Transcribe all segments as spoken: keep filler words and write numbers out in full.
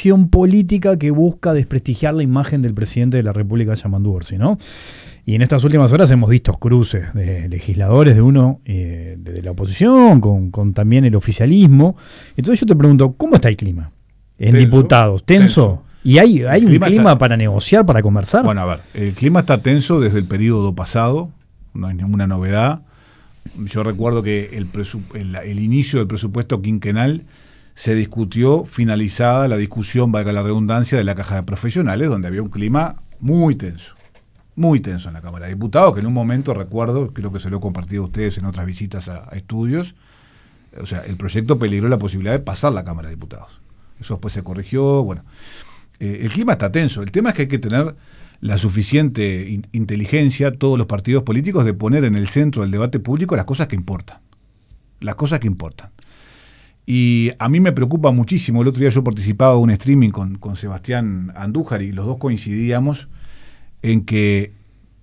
acción política que busca desprestigiar la imagen del presidente de la República, Yamandu Orsi, ¿no? Y en estas últimas horas hemos visto cruces de legisladores de uno, eh, de la oposición, con, con también el oficialismo. Entonces yo te pregunto, ¿cómo está el clima en Tenso, diputados? ¿Tenso? tenso. ¿Y hay, hay El un clima clima está... para negociar, para conversar? Bueno, a ver, el clima está tenso desde el periodo pasado, no hay ninguna novedad. Yo recuerdo que el, presu... el, el inicio del presupuesto quinquenal se discutió, finalizada la discusión, valga la redundancia, de la caja de profesionales, donde había un clima muy tenso. Muy tenso en la Cámara de Diputados, que en un momento, recuerdo, creo que se lo he compartido a ustedes en otras visitas a, a estudios, o sea, el proyecto peligró la posibilidad de pasar la Cámara de Diputados. Eso después se corrigió, bueno. Eh, el clima está tenso. El tema es que hay que tener la suficiente in- inteligencia, todos los partidos políticos, de poner en el centro del debate público las cosas que importan. Las cosas que importan. Y a mí me preocupa muchísimo, el otro día yo participaba de un streaming con, con Sebastián Andújar y los dos coincidíamos en que,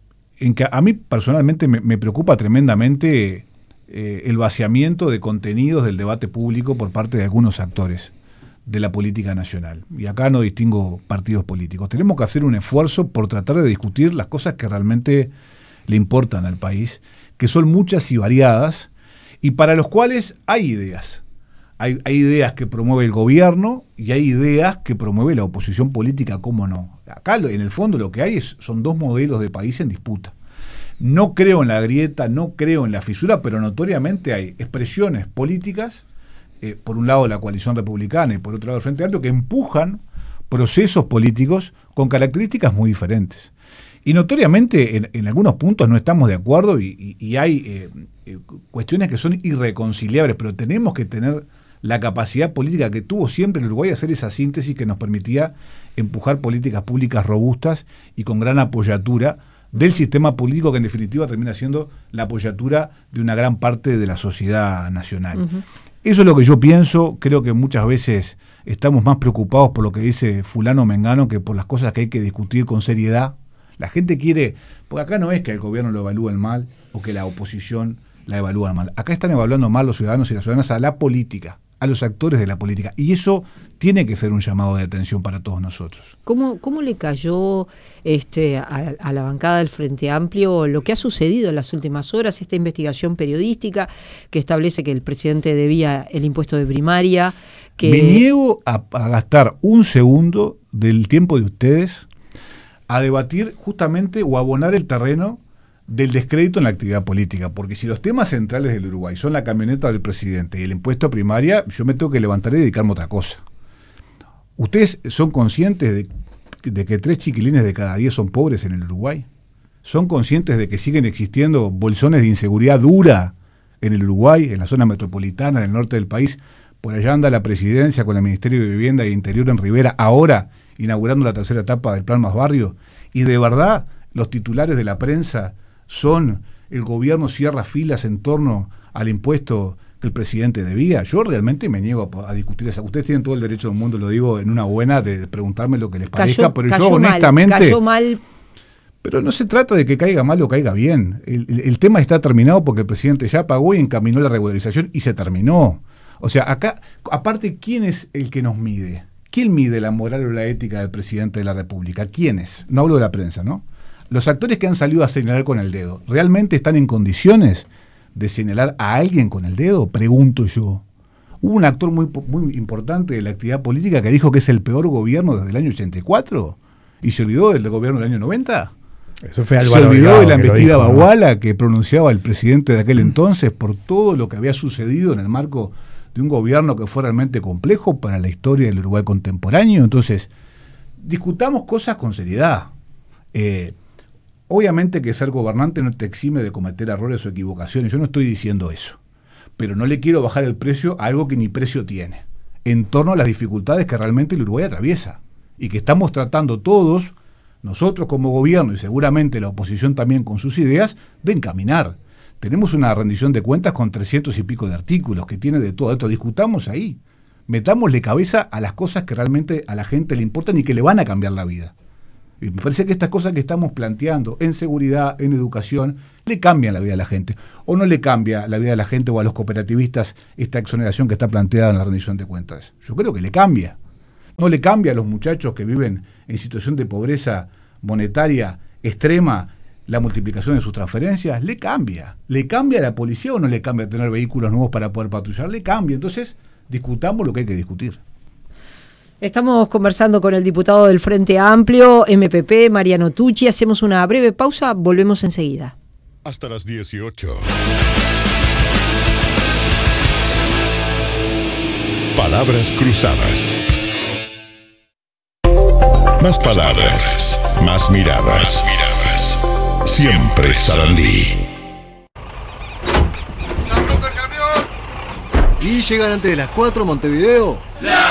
en que a mí personalmente me, me preocupa tremendamente eh, el vaciamiento de contenidos del debate público por parte de algunos actores de la política nacional. Y acá no distingo partidos políticos. Tenemos que hacer un esfuerzo por tratar de discutir las cosas que realmente le importan al país, que son muchas y variadas, y para los cuales hay ideas. Hay, hay ideas que promueve el gobierno y hay ideas que promueve la oposición política, ¿cómo no? Acá en el fondo lo que hay es, son dos modelos de país en disputa. No creo en la grieta, no creo en la fisura, pero notoriamente hay expresiones políticas, eh, por un lado la coalición republicana y por otro lado el Frente Amplio, que empujan procesos políticos con características muy diferentes. Y notoriamente en, en algunos puntos no estamos de acuerdo y, y, y hay eh, eh, cuestiones que son irreconciliables, pero tenemos que tener la capacidad política que tuvo siempre el Uruguay de hacer esa síntesis que nos permitía empujar políticas públicas robustas y con gran apoyatura del sistema político, que en definitiva termina siendo la apoyatura de una gran parte de la sociedad nacional. Uh-huh. Eso es lo que yo pienso. Creo que muchas veces estamos más preocupados por lo que dice fulano o mengano que por las cosas que hay que discutir con seriedad. La gente quiere, porque acá no es que el gobierno lo evalúe mal o que la oposición la evalúa mal. Acá están evaluando mal los ciudadanos y las ciudadanas a la política, a los actores de la política. Y eso tiene que ser un llamado de atención para todos nosotros. ¿Cómo, cómo le cayó este, a, a la bancada del Frente Amplio lo que ha sucedido en las últimas horas, esta investigación periodística que establece que el presidente debía el impuesto de primaria? Que... Me niego a, a gastar un segundo del tiempo de ustedes a debatir justamente o abonar el terreno del descrédito en la actividad política, porque si los temas centrales del Uruguay son la camioneta del presidente y el impuesto a primaria, yo me tengo que levantar y dedicarme a otra cosa. ¿Ustedes son conscientes de, de que tres chiquilines de cada diez son pobres en el Uruguay? ¿Son conscientes de que siguen existiendo bolsones de inseguridad dura en el Uruguay, en la zona metropolitana, en el norte del país? Por allá anda la presidencia con el Ministerio de Vivienda e Interior en Rivera, ahora inaugurando la tercera etapa del Plan Más Barrio, y de verdad los titulares de la prensa son el gobierno cierra filas en torno al impuesto que el presidente debía. Yo realmente me niego a, a discutir eso. Ustedes tienen todo el derecho del mundo, lo digo en una buena, de preguntarme lo que les parezca, cayó, pero cayó yo honestamente... Mal, cayó mal. Pero no se trata de que caiga mal o caiga bien. El, el, el tema está terminado porque el presidente ya pagó y encaminó la regularización y se terminó. O sea, acá, aparte, ¿quién es el que nos mide? ¿Quién mide la moral o la ética del presidente de la República? ¿Quién es? No hablo de la prensa, ¿no? Los actores que han salido a señalar con el dedo, ¿realmente están en condiciones de señalar a alguien con el dedo? Pregunto yo. Hubo un actor muy, muy importante de la actividad política que dijo que es el peor gobierno desde el año ochenta y cuatro y se olvidó del gobierno del año noventa. Eso fue se olvidó de la embestida baguala, ¿no?, que pronunciaba el presidente de aquel entonces por todo lo que había sucedido en el marco de un gobierno que fue realmente complejo para la historia del Uruguay contemporáneo. Entonces, discutamos cosas con seriedad. Eh, Obviamente que ser gobernante no te exime de cometer errores o equivocaciones, yo no estoy diciendo eso, pero no le quiero bajar el precio a algo que ni precio tiene, en torno a las dificultades que realmente el Uruguay atraviesa y que estamos tratando todos, nosotros como gobierno y seguramente la oposición también con sus ideas, de encaminar. Tenemos una rendición de cuentas con trescientos y pico de artículos que tiene de todo esto, discutamos ahí, metámosle cabeza a las cosas que realmente a la gente le importan y que le van a cambiar la vida. Y me parece que estas cosas que estamos planteando en seguridad, en educación, le cambian la vida a la gente. O no le cambia la vida a la gente o a los cooperativistas esta exoneración que está planteada en la rendición de cuentas. Yo creo que le cambia. ¿No le cambia a los muchachos que viven en situación de pobreza monetaria extrema la multiplicación de sus transferencias? Le cambia. ¿Le cambia a la policía o no le cambia tener vehículos nuevos para poder patrullar? Le cambia. Entonces, discutamos lo que hay que discutir. Estamos conversando con el diputado del Frente Amplio, M P P, Mariano Tucci. Hacemos una breve pausa, volvemos enseguida. Hasta las dieciocho. Palabras cruzadas. Más palabras, más miradas. Más miradas. Siempre Sarandí. ¿Y llegan antes de las cuatro Montevideo?